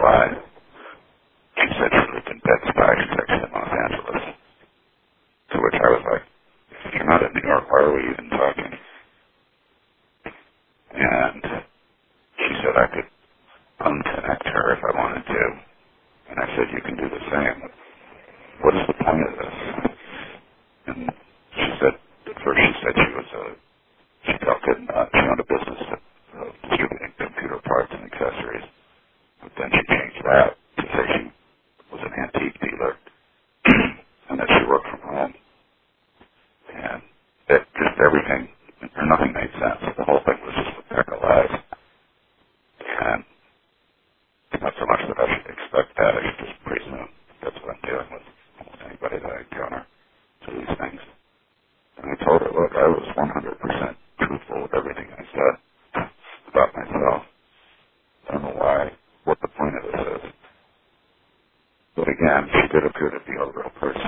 lie. She said she lived in Bed-Stuy. She's actually in Los Angeles. To which I was like, if you're not in New York, why are we even talking? And she said I could unconnect her if I wanted to. And I said, you can do the same. What is the point of this? And she said, at first she said she felt good, she owned a business of distributing computer parts and accessories. But then she changed that to say she was an antique dealer and that she worked from home. And it just everything, or nothing made sense. The whole thing was just a pack of lies. And not so much that I should expect that, I should just presume that's what I'm dealing with almost anybody that I encounter to these things. And I told her, look, I was 100% truthful with everything I said about myself. I don't know what the point of this is. But again, she did appear to be a real person.